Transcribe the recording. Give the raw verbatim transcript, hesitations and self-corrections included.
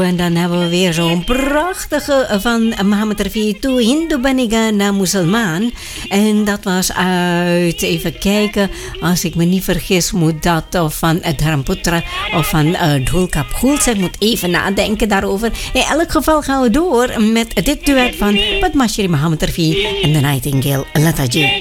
en dan hebben we weer zo'n prachtige van Mohammed Rafi. Toe Hindu ben ik na Musulman. En dat was uit, even kijken, als ik me niet vergis, moet dat of van Dharmputra of van uh, Dhulka Phul. Ik moet even nadenken daarover. In elk geval gaan we door met dit duet van Padma Shri Mohammed Rafi en de Nightingale Lataji.